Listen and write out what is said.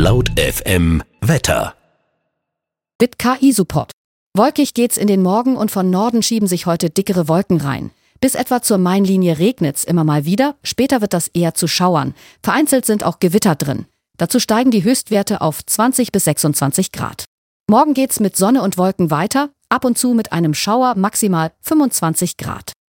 Laut FM Wetter. Mit KI-Support. Wolkig geht's in den Morgen und von Norden schieben sich heute dickere Wolken rein. Bis etwa zur Mainlinie regnet's immer mal wieder, später wird das eher zu Schauern. Vereinzelt sind auch Gewitter drin. Dazu steigen die Höchstwerte auf 20 bis 26 Grad. Morgen geht's mit Sonne und Wolken weiter, ab und zu mit einem Schauer maximal 25 Grad.